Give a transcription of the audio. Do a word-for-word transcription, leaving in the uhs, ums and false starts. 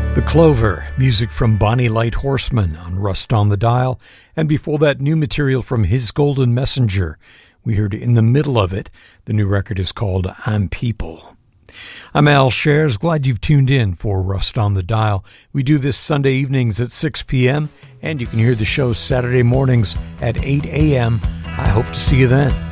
The Clover, music from Bonnie Light Horseman on Rust on the Dial, and before that, new material from His Golden Messenger. We heard In the Middle of It. The new record is called I'm People. I'm Al Shares. Glad you've tuned in for Rust on the Dial. We do this Sunday evenings at six p.m., and you can hear the show Saturday mornings at eight a.m. I hope to see you then.